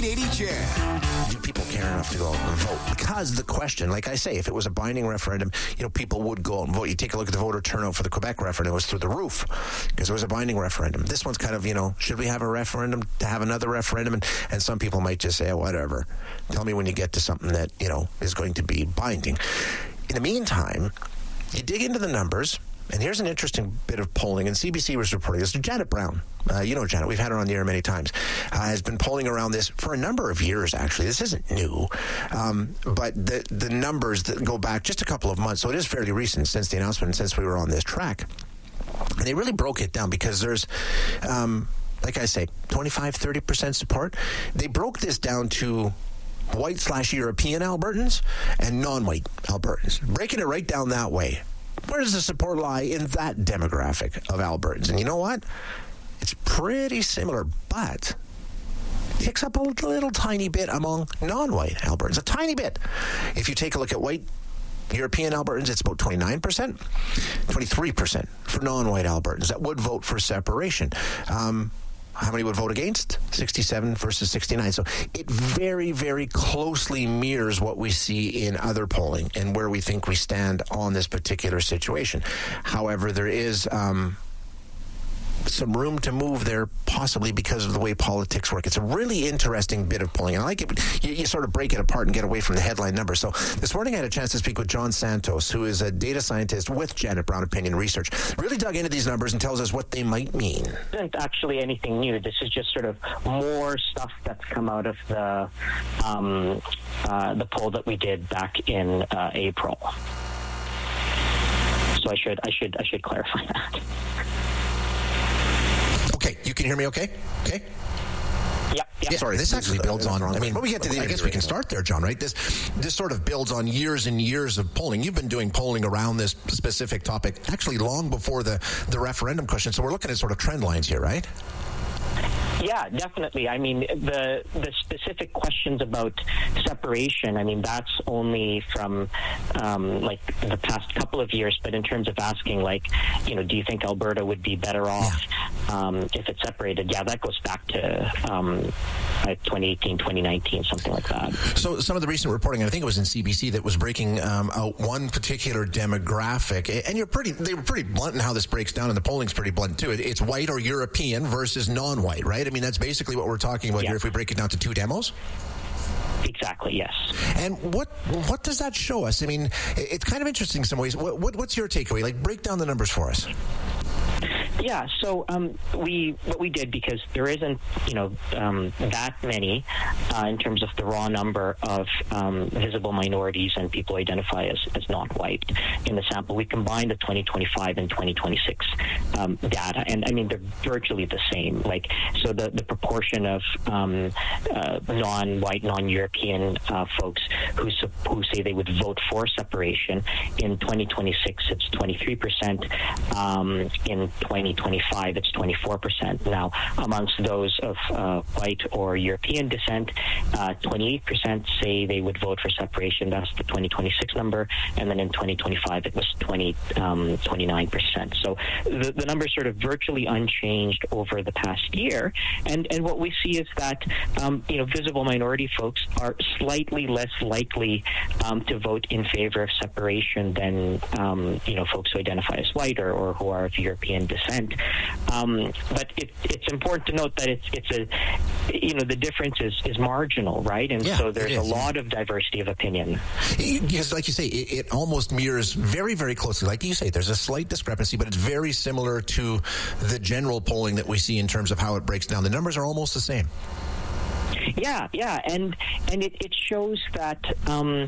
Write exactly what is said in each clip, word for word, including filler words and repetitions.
eight eighty C H E D. Do people care enough to go out and vote? Because the question, like I say, if it was a binding referendum, you know, people would go out and vote. You take a look at the voter turnout for the Quebec referendum, it was through the roof because it was a binding referendum. This one's kind of, you know, should we have a referendum to have another referendum? And, and some people might just say, oh, whatever. Tell me when you get to something that, you know, is going to be binding. In the meantime, you dig into the numbers. And here's an interesting bit of polling, and C B C was reporting this. Janet Brown, uh, you know Janet, we've had her on the air many times, uh, has been polling around this for a number of years, actually. This isn't new, um, but the, the numbers that go back just a couple of months, so it is fairly recent since the announcement and since we were on this track. And they really broke it down because there's, um, like I say, twenty-five, thirty percent support. They broke this down to white slash European Albertans and non-white Albertans, breaking it right down that way. Where does the support lie in that demographic of Albertans? And you know what? It's pretty similar, but it picks up a little, little tiny bit among non-white Albertans, a tiny bit. If you take a look at white European Albertans, it's about twenty-nine percent, twenty-three percent for non-white Albertans that would vote for separation. Um, How many would vote against? sixty-seven versus sixty-nine. So it very, very closely mirrors what we see in other polling and where we think we stand on this particular situation. However, there is um, some room to move there, possibly because of the way politics work. It's a really interesting bit of polling. And I like it. You, you sort of break it apart and get away from the headline numbers. So this morning I had a chance to speak with John Santos, who is a data scientist with Janet Brown Opinion Research. Really dug into these numbers and tells us what they might mean. This isn't actually anything new. This is just sort of more stuff that's come out of the um, uh, the poll that we did back in uh, April. So I should I should I should clarify that. Okay, you can hear me okay? Okay. Yep, yep. Yeah, sorry, this actually builds on, I mean, when we get to the, I guess we can start there, John, right? This this sort of builds on years and years of polling. You've been doing polling around this specific topic actually long before the, the referendum question, so we're looking at sort of trend lines here, right? Yeah, definitely. I mean, the the specific questions about separation, I mean, that's only from, um, like, the past couple of years. But in terms of asking, like, you know, do you think Alberta would be better off um, if it's separated? Yeah, that goes back to um, twenty eighteen, twenty nineteen, something like that. So some of the recent reporting, I think it was in C B C, that was breaking um, out one particular demographic. And you're pretty, they were pretty blunt in how this breaks down, and the polling's pretty blunt, too. It's white or European versus non-white, right? I mean, that's basically what we're talking about yeah. here if we break it down to two demos. Exactly, yes. And what what does that show us? I mean, it's kind of interesting in some ways. What, what what's your takeaway? Like, break down the numbers for us. Yeah, so um, we what we did, because there isn't, you know, um, that many uh, in terms of the raw number of um, visible minorities and people who identify as, as non-white in the sample. We combined the twenty twenty-five and twenty twenty-six um, data, and I mean, they're virtually the same. Like, so the, the proportion of um, uh, non-white, non-European uh, folks who who say they would vote for separation in twenty twenty-six, it's twenty-three percent. Um, in twenty twenty-five, it's twenty-four percent. Now, amongst those of uh, white or European descent, uh, twenty-eight percent say they would vote for separation. That's the twenty twenty-six number. And then in twenty twenty-five, it was twenty, um, twenty-nine percent. So the, the number is sort of virtually unchanged over the past year. And, and what we see is that, um, you know, visible minority folks are slightly less likely um, to vote in favor of separation than, um, you know, folks who identify as white or, or who are of European descent. Um, but it, it's important to note that it's it's a, you know, the difference is, is marginal, right? And yeah, so there's a lot of diversity of opinion. Because, like you say, it, it almost mirrors very, very closely. Like you say, there's a slight discrepancy, but it's very similar to the general polling that we see in terms of how it breaks down. The numbers are almost the same. Yeah, yeah, and and it, it shows that um,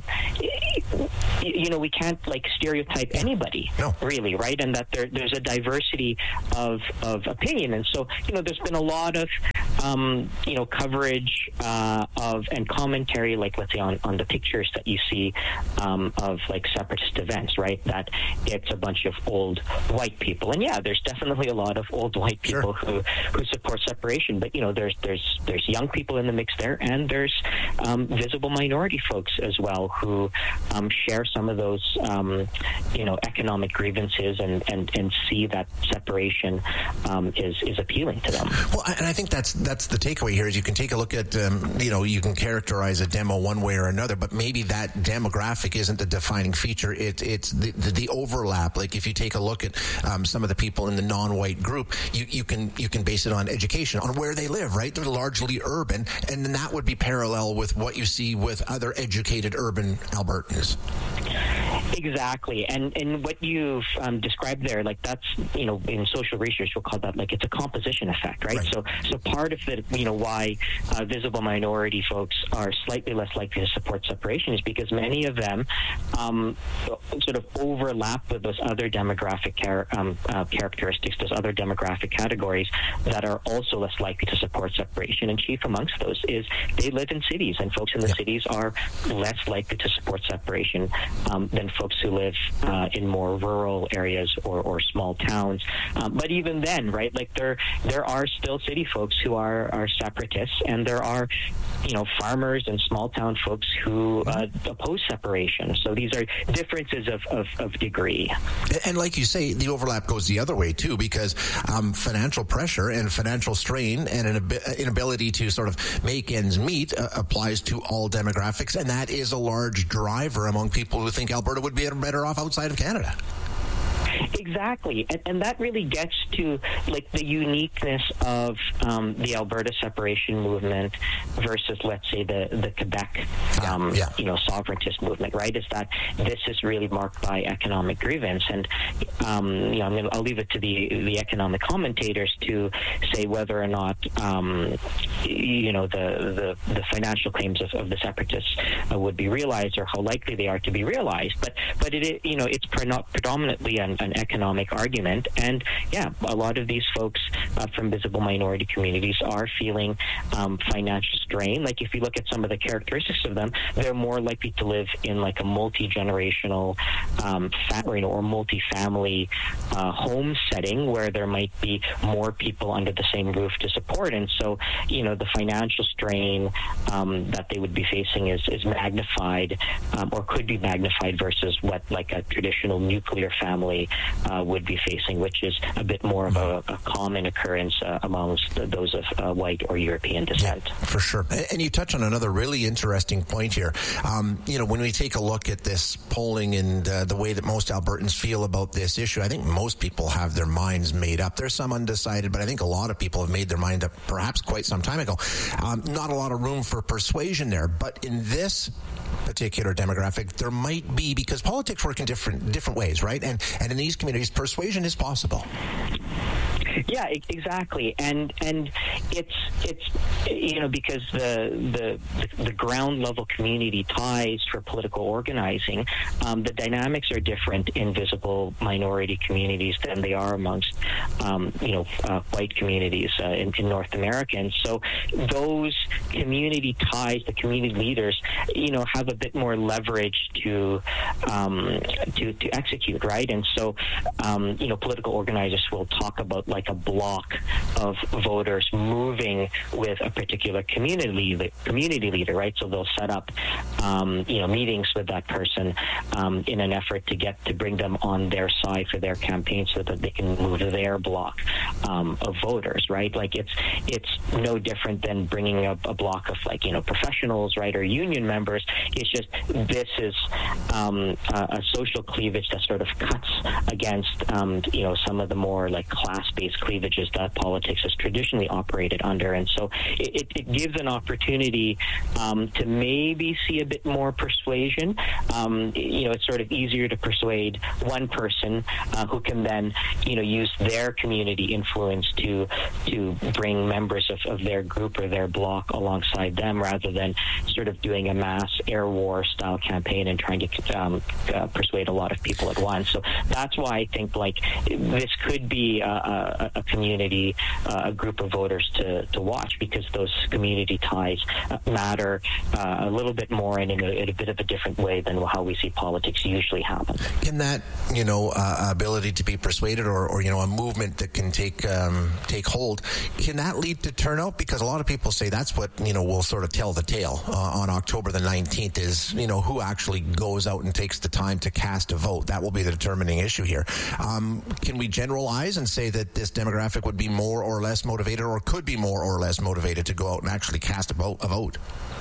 you know, we can't like stereotype anybody, no. really, right? And that there, there's a diversity of of opinion, and so you know, there's been a lot of um, you know coverage uh, of and commentary, like let's say on, on the pictures that you see um, of like separatist events, right? That it's a bunch of old white people, and yeah, there's definitely a lot of old white people sure. who who support separation, but you know, there's there's there's young people in the mix there, and there's um, visible minority folks as well who um, share some of those, um, you know, economic grievances and, and, and see that separation um, is is appealing to them. Well, and I think that's that's that's the takeaway here is you can take a look at, um, you know, you can characterize a demo one way or another, but maybe that demographic isn't the defining feature. It, it's the, the, the overlap. Like if you take a look at um, some of the people in the non-white group, you, you can you can base it on education, on where they live, right? They're largely urban, and then that would be parallel with what you see with other educated urban Albertans. Exactly, and and what you've um, described there, like that's, you know, in social research we'll call that like it's a composition effect, right? right. So so part of the, you know, why uh, visible minority folks are slightly less likely to support separation is because many of them um, sort of overlap with those other demographic char- um, uh, characteristics, those other demographic categories that are also less likely to support separation. And chief amongst those is they live in cities, and folks in the yeah. cities are less likely to support separation um, than folks who live uh, in more rural areas or, or small towns. Um, but even then, right, like there there are still city folks who are, are separatists, and there are, you know, farmers and small town folks who uh, oppose separation. So these are differences of, of, of degree. And like you say, the overlap goes the other way too, because um, financial pressure and financial strain and an ab- inability to sort of make ends meet uh, applies to all demographics, and that is a large driver among people who think Alberta would be better off outside of Canada. Exactly, and, and that really gets to like the uniqueness of um, the Alberta separation movement versus, let's say, the the Quebec, um, yeah, yeah. you know, sovereigntist movement. Right? Is that this is really marked by economic grievance, and um, you know, I'm gonna, I'll leave it to the the economic commentators to say whether or not um, you know the, the the financial claims of, of the separatists uh, would be realized, or how likely they are to be realized. But but it you know it's pre- predominantly an, an economic argument, and yeah, a lot of these folks uh, from visible minority communities are feeling um, financial strain. Like if you look at some of the characteristics of them, they're more likely to live in like a multi-generational um, fa- or, you know, or multi-family uh, home setting where there might be more people under the same roof to support, and so you know the financial strain um, that they would be facing is, is magnified um, or could be magnified versus what like a traditional nuclear family Uh, would be facing, which is a bit more of a, a common occurrence uh, amongst the, those of uh, white or European descent. Yeah, for sure. And you touch on another really interesting point here. Um, you know, when we take a look at this polling and uh, the way that most Albertans feel about this issue, I think most people have their minds made up. There's some undecided, but I think a lot of people have made their mind up perhaps quite some time ago. Um, not a lot of room for persuasion there, but in this particular demographic, there might be, because politics work in different different ways, right? And and in these communities, persuasion is possible. Yeah, exactly, and and it's it's you know because the the the ground level community ties for political organizing, um, the dynamics are different in visible minority communities than they are amongst um, you know uh, white communities uh, in, in North America, and so those community ties, the community leaders, you know, have a bit more leverage to um, to to execute, right? And so um, you know, political organizers will talk about like a block of voters moving with a particular community community leader, right? So they'll set up, um, you know, meetings with that person um, in an effort to get to bring them on their side for their campaign, so that they can move their block um, of voters, right? Like it's it's no different than bringing up a block of like you know professionals, right, or union members. It's just this is um, a, a social cleavage that sort of cuts against um, you know some of the more like class-based cleavages that politics has traditionally operated under, and so it, it gives an opportunity um, to maybe see a bit more persuasion. Um, you know, it's sort of easier to persuade one person uh, who can then, you know, use their community influence to to bring members of, of their group or their bloc alongside them, rather than sort of doing a mass air war style campaign and trying to um, uh, persuade a lot of people at once. So that's why I think like this could be a, a, a community, uh, a group of voters to, to watch, because those community ties uh, matter uh, a little bit more and in a, in a bit of a different way than how we see politics usually happen. Can that, you know, uh, ability to be persuaded, or, or, you know, a movement that can take um, take hold, can that lead to turnout? Because a lot of people say that's what, you know, will sort of tell the tale uh, on October the nineteenth is, you know, who actually goes out and takes the time to cast a vote. That will be the determining issue here. Um, can we generalize and say that this this demographic would be more or less motivated, or could be more or less motivated to go out and actually cast a vote? A vote?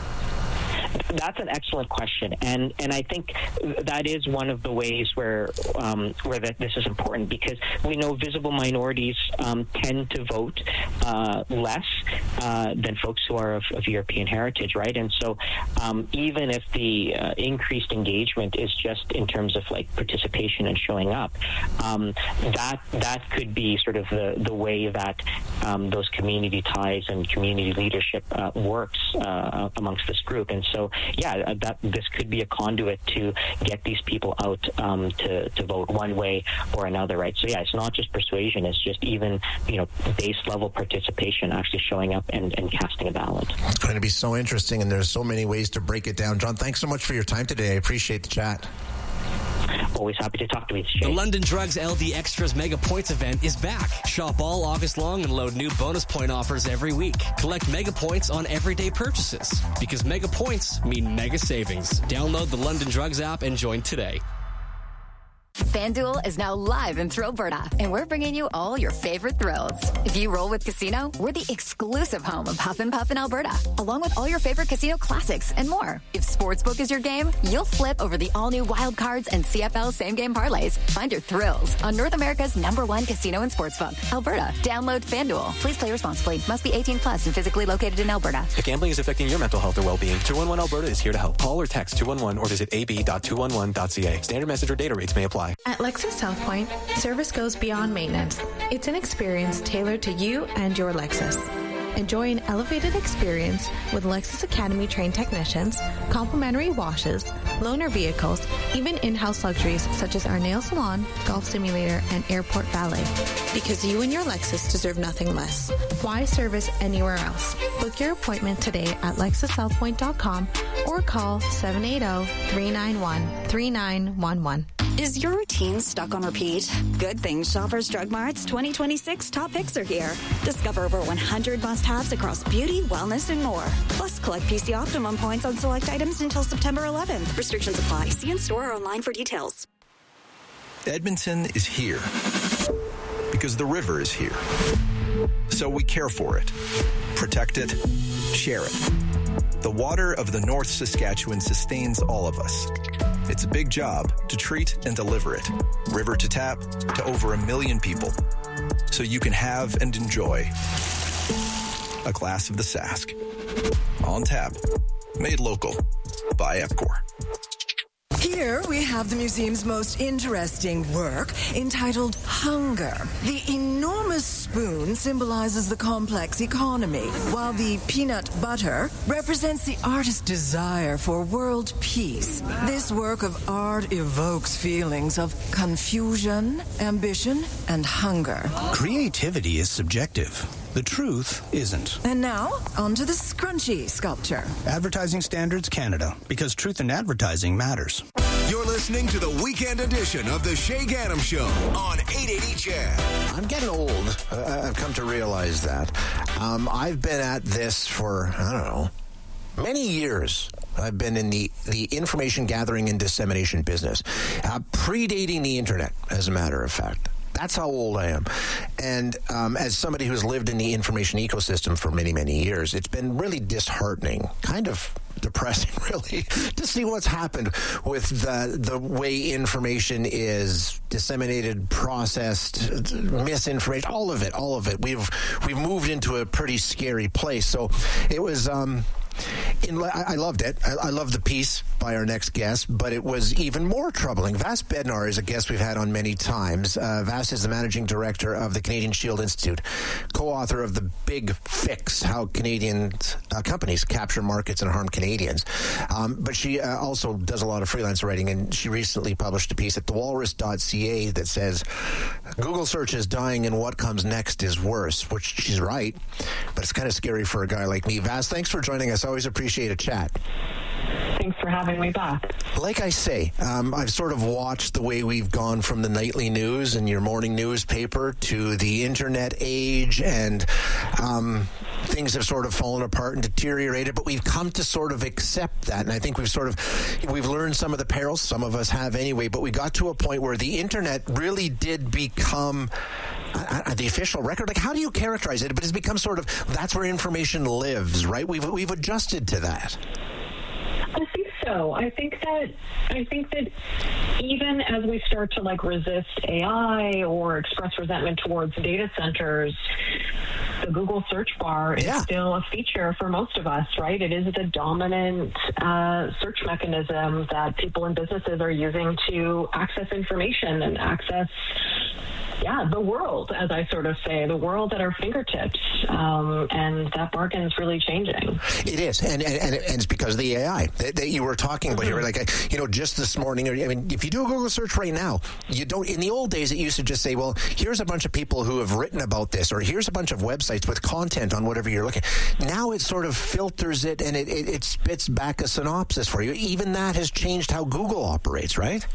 That's an excellent question, and and I think that is one of the ways where um, where that this is important, because we know visible minorities um, tend to vote uh, less uh, than folks who are of, of European heritage, right? And so um, even if the uh, increased engagement is just in terms of like participation and showing up, um, that that could be sort of the the way that um, those community ties and community leadership uh, works uh, amongst this group, and so. Yeah, that this could be a conduit to get these people out um, to, to vote one way or another, right? So yeah, it's not just persuasion; it's just even you know base level participation, actually showing up and, and casting a ballot. It's going to be so interesting, and there's so many ways to break it down. John, thanks so much for your time today. I appreciate the chat. Always happy to talk to you. The London Drugs L D Extras Mega Points event is back. Shop all August long and load new bonus point offers every week. Collect Mega Points on everyday purchases, because Mega Points mean mega savings. Download the London Drugs app and join today. FanDuel is now live in Thrillberta, and we're bringing you all your favorite thrills. If you roll with Casino, we're the exclusive home of Huff and Puff in Alberta, along with all your favorite casino classics and more. If Sportsbook is your game, you'll flip over the all-new Wild Cards and C F L same-game parlays. Find your thrills on North America's number one casino and sportsbook, Alberta. Download FanDuel. Please play responsibly. Must be eighteen plus and physically located in Alberta. If gambling is affecting your mental health or well-being, two one one Alberta is here to help. Call or text two one one or visit a b dot two one one dot c a. Standard message or data rates may apply. At Lexus South Point, service goes beyond maintenance. It's an experience tailored to you and your Lexus. Enjoy an elevated experience with Lexus Academy trained technicians, complimentary washes, loaner vehicles, even in-house luxuries such as our nail salon, golf simulator, and airport valet. Because you and your Lexus deserve nothing less. Why service anywhere else? Book your appointment today at lexus south point dot com or call seven eight zero, three nine one, three nine one one. Is your routine stuck on repeat? Good Things Shoppers Drug Mart's twenty twenty-six top picks are here. Discover over one hundred must-haves across beauty, wellness, and more. Plus, collect P C Optimum points on select items until September eleventh. Restrictions apply. See in store or online for details. Edmonton is here because the river is here. So we care for it, protect it, share it. The water of the North Saskatchewan sustains all of us. It's a big job to treat and deliver it, river to tap, to over a million people, so you can have and enjoy a glass of the Sask. On tap, made local by Epcor. Here we have the museum's most interesting work, entitled Hunger. The enormous spoon symbolizes the complex economy, while the peanut butter represents the artist's desire for world peace. This work of art evokes feelings of confusion, ambition, and hunger. Creativity is subjective. The truth isn't. And now, onto the scrunchy sculpture. Advertising Standards Canada, because truth in advertising matters. You're listening to the weekend edition of the Shay Gaddam Show on eight eighty C H E D. I'm getting old. Uh, I've come to realize that. Um, I've been at this for, I don't know, many years. I've been in the, the information gathering and dissemination business, uh, predating the internet, as a matter of fact. That's how old I am. And um, as somebody who's lived in the information ecosystem for many, many years, it's been really disheartening, kind of depressing, really, to see what's happened with the the way information is disseminated, processed, misinformation, all of it, all of it. We've we've moved into a pretty scary place. So it was... Um, In, I loved it. I, I loved the piece by our next guest, but it was even more troubling. Vas Bednar is a guest we've had on many times. Uh, Vas is the managing director of the Canadian Shield Institute, co-author of The Big Fix, How Canadian uh, Companies Capture Markets and Harm Canadians. Um, but she uh, also does a lot of freelance writing, and she recently published a piece at the walrus dot c a that says, Google search is dying and what comes next is worse, which she's right, but it's kind of scary for a guy like me. Vas, thanks for joining us. I always appreciate a chat. Thanks for having me back. Like I say, um, I've sort of watched the way we've gone from the nightly news and your morning newspaper to the internet age, and um, things have sort of fallen apart and deteriorated, but we've come to sort of accept that, and I think we've sort of, we've learned some of the perils, some of us have anyway, but we got to a point where the internet really did become uh, uh, the official record? Like, how do you characterize it? But it's become sort of, that's where information lives, right? We've we've adjusted to that. I think so. I think that I think that even as we start to like resist A I or express resentment towards data centers, the Google search bar is yeah. still a feature for most of us, right? It is the dominant uh, search mechanism that people and businesses are using to access information and access yeah, the world, as I sort of say, the world at our fingertips. Um, and that bargain is really changing. It is. And and, and it's because of the A I that, that you were talking about. Mm-hmm. You were like, you know, just this morning, I mean, if you do a Google search right now, you don't, in the old days, it used to just say, well, here's a bunch of people who have written about this, or here's a bunch of websites with content on whatever you're looking. Now it sort of filters it and it, it, it spits back a synopsis for you. Even that has changed how Google operates, right?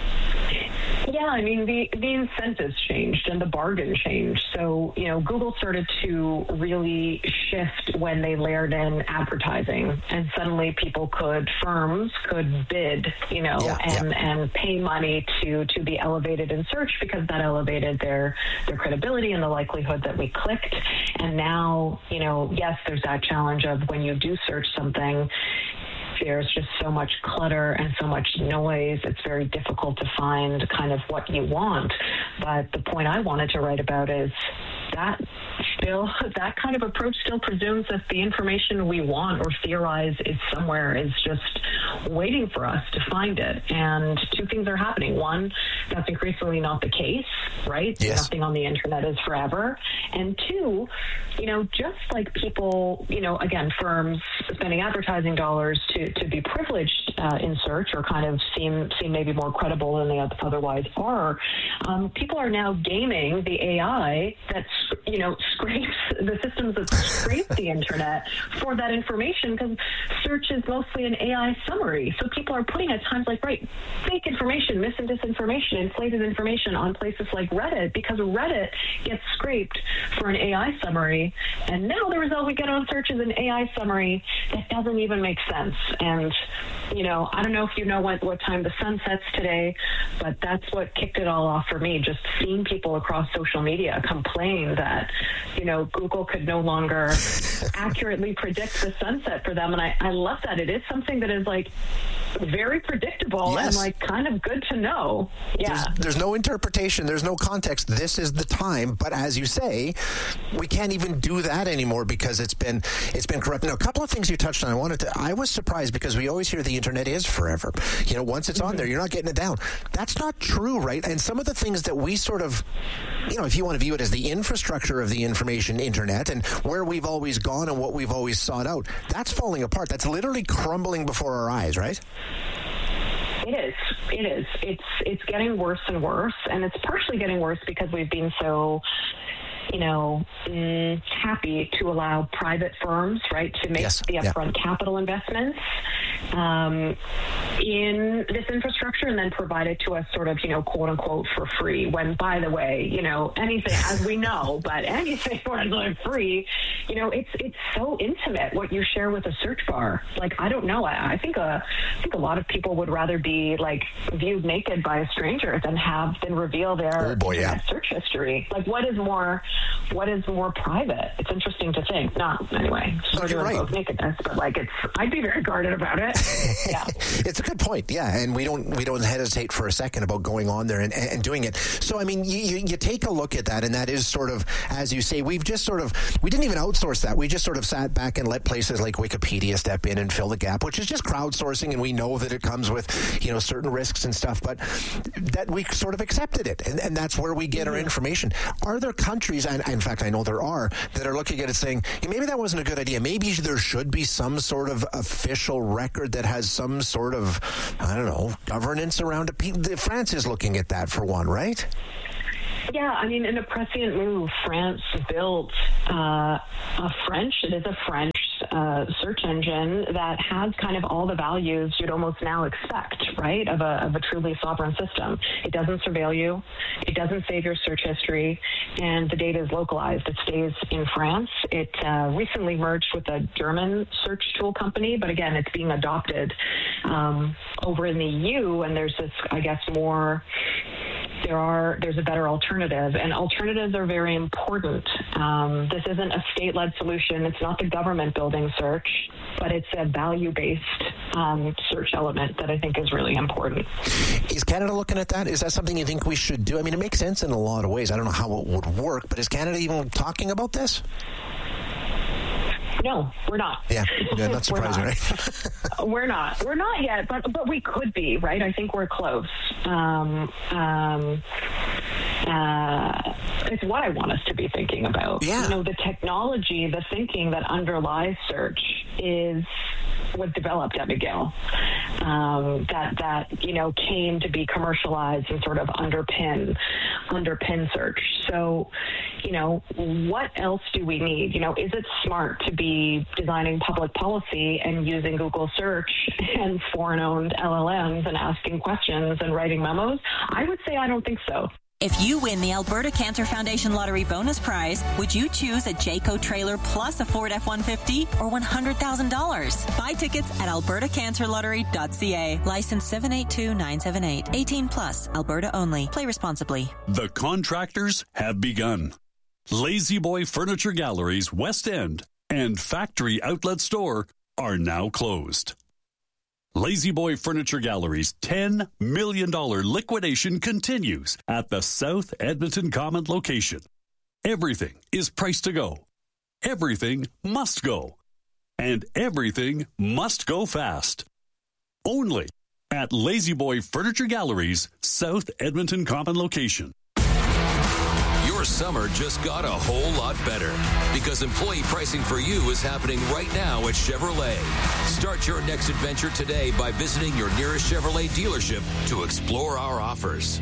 Yeah, I mean, the, the incentives changed and the bargain changed. So, you know, Google started to really shift when they layered in advertising, and suddenly people could, firms could bid, you know, yeah, and, yeah. and pay money to, to be elevated in search, because that elevated their, their credibility and the likelihood that we clicked. And now, you know, yes, there's that challenge of when you do search something, there's just so much clutter and so much noise. It's very difficult to find kind of what you want. But the point I wanted to write about is that still, that kind of approach still presumes that the information we want or theorize is somewhere, is just waiting for us to find it. And two things are happening. One, that's increasingly not the case, right? Yes. Nothing on the internet is forever. And two, you know, just like people, you know, again, firms spending advertising dollars to, to be privileged uh, in search, or kind of seem seem maybe more credible than they otherwise are, um, people are now gaming the A I that's, you know, scrapes the systems that scrape the internet for that information, because search is mostly an A I summary. So people are putting at times like, right, fake information, mis and disinformation, inflated information on places like Reddit, because Reddit gets scraped for an A I summary. And now the result we get on search is an A I summary that doesn't even make sense. And, you know, I don't know if you know what, what time the sun sets today, but that's what kicked it all off for me. Just seeing people across social media complain that, you know, Google could no longer accurately predict the sunset for them. And I, I love that. It is something that is like very predictable yes. and like kind of good to know. Yeah. There's, there's no interpretation. There's no context. This is the time. But as you say, we can't even do that anymore because it's been it's been corrupt. Now, a couple of things you touched on. I wanted to. I was surprised because we always hear the internet is forever. You know, once it's mm-hmm. on there, you're not getting it down. That's not true, right? And some of the things that we sort of, you know, if you want to view it as the infrastructure of the information internet and where we've always gone and what we've always sought out, that's falling apart. That's literally crumbling before our eyes, right? It is. It is. It's it's getting worse and worse, and it's partially getting worse because we've been so, you know, mm, happy to allow private firms, right, to make yes. the upfront yeah. capital investments um, in this infrastructure and then provide it to us sort of, you know, quote unquote for free. When, by the way, you know, anything, as we know, but anything when it's free, you know, it's it's so intimate what you share with a search bar. Like, I don't know. I, I think a I think a lot of people would rather be like viewed naked by a stranger than have than reveal their oh boy, yeah. search history. Like, what is more what is more private? It's interesting to think. Not anyway. No, you're right. Nakedness, but like it's. I'd be very guarded about it. Yeah, it's a good point. Yeah, and we don't we don't hesitate for a second about going on there and, and doing it. So I mean, you, you you take a look at that, and that is sort of, as you say, we've just sort of we didn't even outsource that. We just sort of sat back and let places like Wikipedia step in and fill the gap, which is just crowdsourcing, and we know that it comes with, you know, certain risks and stuff, but that we sort of accepted it, and, and that's where we get mm-hmm. our information. Are there countries, and in fact, I know there are, that are looking at it saying, hey, maybe that wasn't a good idea. Maybe there should be some sort of official record that has some sort of, I don't know, governance around it. France is looking at that for one, right? Yeah, I mean, in a prescient move, France built uh, a French, it is a French uh, search engine that has kind of all the values you'd almost now expect, right, of a, of a truly sovereign system. It doesn't surveil you, it doesn't save your search history, and the data is localized. It stays in France. It uh, recently merged with a German search tool company, but again, it's being adopted um, over in the E U, and there's this, I guess, more there are there's a better alternative, and alternatives are very important. Um, this isn't a state-led solution. It's not the government building search, but it's a value-based um, search element that I think is really important. Is Canada looking at that? Is that something you think we should do? I mean, it makes sense in a lot of ways. I don't know how it would work, but is Canada even talking about this? No, we're not. Yeah, yeah not surprising, we're not. right? We're not. We're not yet, but but we could be, right? I think we're close. Um, um, uh, it's what I want us to be thinking about. Yeah. You know, the technology, the thinking that underlies search is was developed at McGill. Um, that that you know came to be commercialized and sort of underpin underpin search. So, you know, what else do we need? You know, is it smart to be designing public policy and using Google search and foreign-owned L L Ms and asking questions and writing memos? I would say I don't think so. If you win the Alberta Cancer Foundation Lottery Bonus Prize, would you choose a Jayco trailer plus a Ford F one fifty or one hundred thousand dollars? Buy tickets at alberta cancer lottery dot c a. License seven eight two nine seven eight. eighteen plus. Alberta only. Play responsibly. The contractors have begun. Lazy Boy Furniture Galleries West End and Factory Outlet Store are now closed. Lazy Boy Furniture Gallery's ten million dollars liquidation continues at the South Edmonton Common location. Everything is priced to go. Everything must go. And everything must go fast. Only at Lazy Boy Furniture Gallery's South Edmonton Common location. Your summer just got a whole lot better because employee pricing for you is happening right now at Chevrolet. Start your next adventure today by visiting your nearest Chevrolet dealership to explore our offers.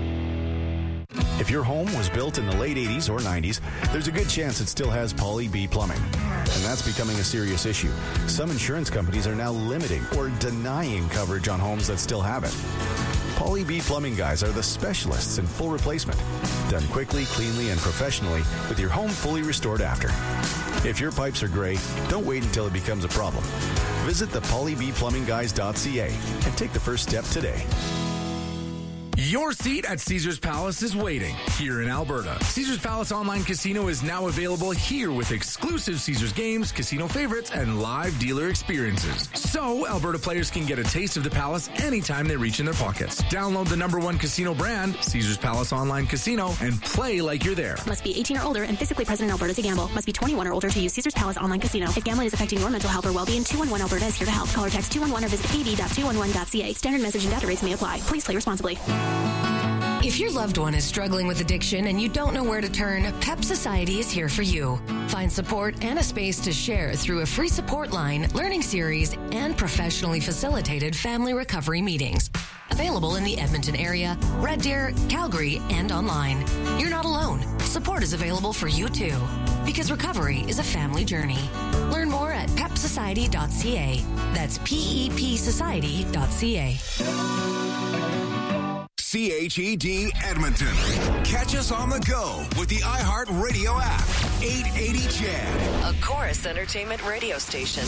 If your home was built in the late eighties or nineties, there's a good chance it still has Poly B plumbing. And that's becoming a serious issue. Some insurance companies are now limiting or denying coverage on homes that still have it. Poly B Plumbing Guys are the specialists in full replacement. Done quickly, cleanly, and professionally with your home fully restored after. If your pipes are gray, don't wait until it becomes a problem. Visit the poly b plumbing guys dot c a and take the first step today. Your seat at Caesars Palace is waiting here in Alberta. Caesars Palace Online Casino is now available here with exclusive Caesars games, casino favorites, and live dealer experiences. So Alberta players can get a taste of the Palace anytime they reach in their pockets. Download the number one casino brand, Caesars Palace Online Casino, and play like you're there. Must be eighteen or older and physically present in Alberta to gamble. Must be twenty-one or older to use Caesars Palace Online Casino. If gambling is affecting your mental health or well-being, two one one Alberta is here to help. Call or text two one one or visit p b dot two one one dot c a. Standard message and data rates may apply. Please play responsibly. If your loved one is struggling with addiction and you don't know where to turn, P E P Society is here for you. Find support and a space to share through a free support line, learning series, and professionally facilitated family recovery meetings. Available in the Edmonton area, Red Deer, Calgary, and online. You're not alone. Support is available for you too. Because recovery is a family journey. Learn more at pep society dot c a. That's P E P society dot c a. C H E D Edmonton. Catch us on the go with the iHeartRadio app. eight eighty C H E D. A Chorus Entertainment radio station.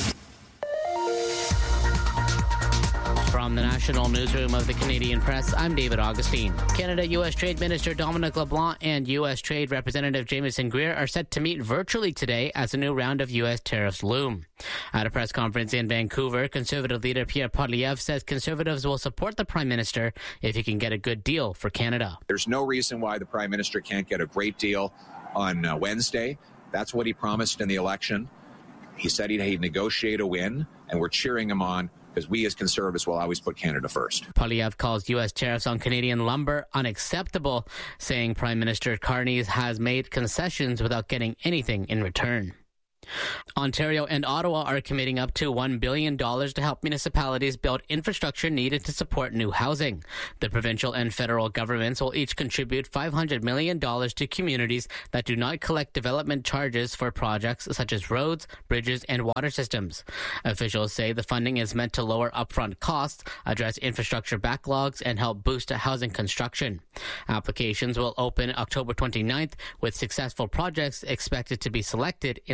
From the National Newsroom of the Canadian Press, I'm David Augustine. Canada-U S Trade Minister Dominic LeBlanc and U S Trade Representative Jamieson Greer are set to meet virtually today as a new round of U S tariffs loom. At a press conference in Vancouver, Conservative leader Pierre Poilievre says Conservatives will support the Prime Minister if he can get a good deal for Canada. There's no reason why the Prime Minister can't get a great deal on uh, Wednesday. That's what he promised in the election. He said he'd, he'd negotiate a win, and we're cheering him on, because we as Conservatives will always put Canada first. Poilievre calls U S tariffs on Canadian lumber unacceptable, saying Prime Minister Carney has made concessions without getting anything in return. Ontario and Ottawa are committing up to one billion dollars to help municipalities build infrastructure needed to support new housing. The provincial and federal governments will each contribute five hundred million dollars to communities that do not collect development charges for projects such as roads, bridges, and water systems. Officials say the funding is meant to lower upfront costs, address infrastructure backlogs, and help boost housing construction. Applications will open October twenty-ninth, with successful projects expected to be selected in the spring.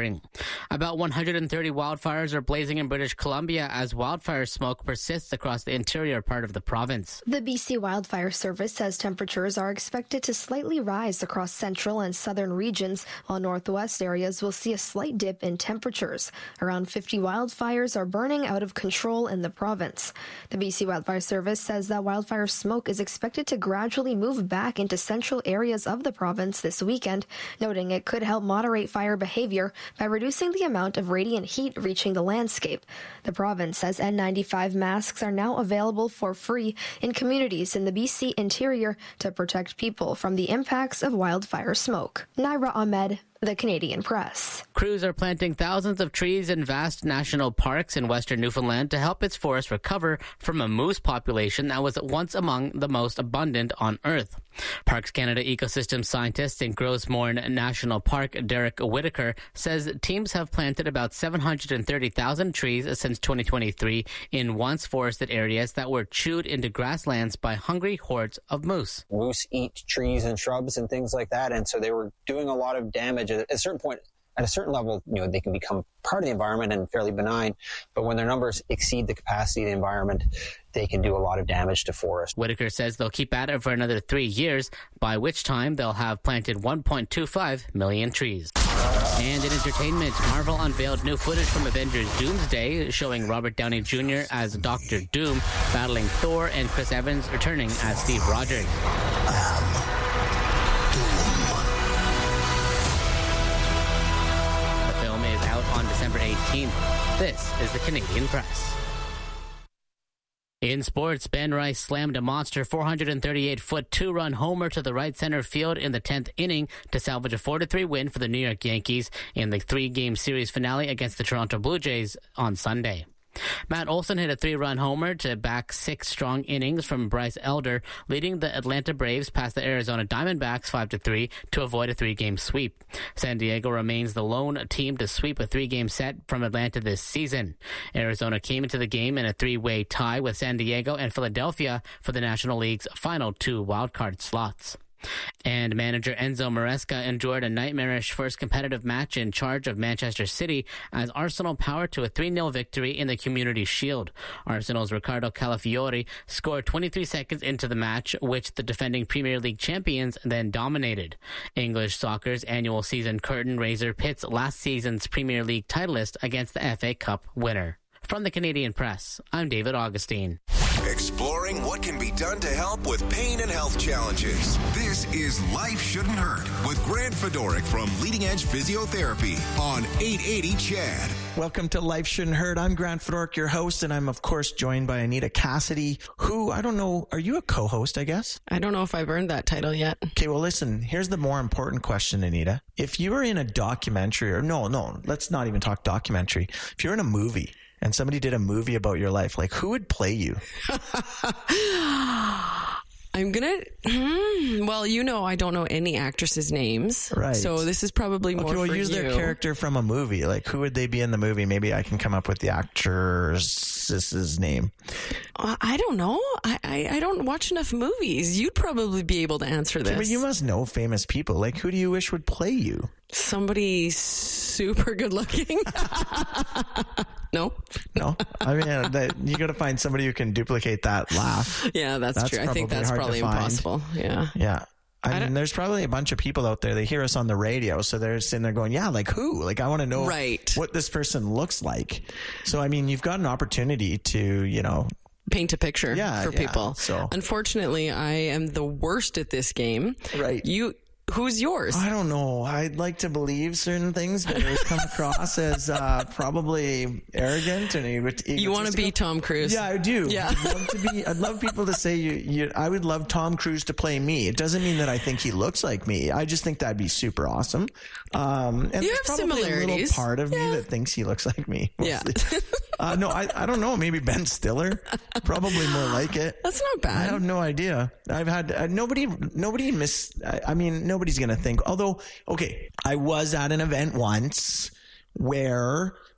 spring. About one hundred thirty wildfires are blazing in British Columbia as wildfire smoke persists across the interior part of the province. The B C Wildfire Service says temperatures are expected to slightly rise across central and southern regions, while northwest areas will see a slight dip in temperatures. Around fifty wildfires are burning out of control in the province. The B C Wildfire Service says that wildfire smoke is expected to gradually move back into central areas of the province this weekend, noting it could help moderate fire behavior by reducing the amount of radiant heat reaching the landscape. The province says N ninety-five masks are now available for free in communities in the B C interior to protect people from the impacts of wildfire smoke. Naira Ahmed, The Canadian Press. Crews are planting thousands of trees in vast national parks in western Newfoundland to help its forest recover from a moose population that was once among the most abundant on Earth. Parks Canada ecosystem scientist in Grossmorn National Park, Derek Whitaker, says teams have planted about seven hundred thirty thousand trees since twenty twenty-three in once forested areas that were chewed into grasslands by hungry hordes of moose. Moose eat trees and shrubs and things like that, and so they were doing a lot of damage. At a certain point, at a certain level, you know, they can become part of the environment and fairly benign, but when their numbers exceed the capacity of the environment, they can do a lot of damage to forests. Whitaker says they'll keep at it for another three years, by which time they'll have planted one point two five million trees. And in entertainment, Marvel unveiled new footage from Avengers Doomsday, showing Robert Downey Junior as Doctor Doom battling Thor and Chris Evans returning as Steve Rogers. On December eighteenth. This is the Canadian Press. In sports, Ben Rice slammed a monster four hundred thirty-eight foot two-run homer to the right center field in the tenth inning to salvage a four to three win for the New York Yankees in the three-game series finale against the Toronto Blue Jays on Sunday. Matt Olson hit a three-run homer to back six strong innings from Bryce Elder, leading the Atlanta Braves past the Arizona Diamondbacks five to three to avoid a three-game sweep. San Diego remains the lone team to sweep a three-game set from Atlanta this season. Arizona came into the game in a three-way tie with San Diego and Philadelphia for the National League's final two wildcard slots. And manager Enzo Maresca endured a nightmarish first competitive match in charge of Manchester City as Arsenal powered to a three nil victory in the Community Shield. Arsenal's Ricardo Calafiori scored twenty-three seconds into the match, which the defending Premier League champions then dominated. English soccer's annual season curtain raiser pits last season's Premier League titleist against the F A Cup winner. From the Canadian Press, I'm David Augustine. Exploring what can be done to help with pain and health challenges. This is Life Shouldn't Hurt with Grant Fedoric from Leading Edge Physiotherapy on eight eighty C H A D. Welcome to Life Shouldn't Hurt. I'm Grant Fedoric, your host, and I'm, of course, joined by Anita Cassidy, who, I don't know, are you a co-host, I guess? I don't know if I've earned that title yet. Okay, well, listen, here's the more important question, Anita. If you were in a documentary, or no, no, let's not even talk documentary. If you're in a movie, and somebody did a movie about your life, like, who would play you? I'm gonna, hmm, well, you know, I don't know any actresses' names. Right. So this is probably more okay, well, for use you. their character from a movie. Like, who would they be in the movie? Maybe I can come up with the actress's name. Uh, I don't know. I, I, I don't watch enough movies. You'd probably be able to answer this. Okay, but you must know famous people. Like, who do you wish would play you? Somebody super good looking. No, no. I mean, uh, that, you got to find somebody who can duplicate that laugh. Yeah, that's, that's true. I think that's probably impossible. Yeah, yeah. I, I mean, don't... there's probably a bunch of people out there. They hear us on the radio, so they're sitting there going, "Yeah, like who? Like I want to know right. what this person looks like." So, I mean, you've got an opportunity to, you know, paint a picture yeah, for yeah, people. So, unfortunately, I am the worst at this game. Right. You. Who's yours? I don't know. I'd like to believe certain things, but it would come across as uh, probably arrogant and egotistical. You want to be Tom Cruise? Yeah, I do. Yeah. I'd love to be. I'd love people to say you, you. I would love Tom Cruise to play me. It doesn't mean that I think he looks like me. I just think that'd be super awesome. Um, and you there's have probably similarities. a little part of yeah. me that thinks he looks like me. Mostly. Yeah. uh, no, I, I don't know. Maybe Ben Stiller. Probably more like it. That's not bad. I have no idea. I've had uh, nobody. Nobody miss. I, I mean, nobody's gonna think. Although, okay, I was at an event once where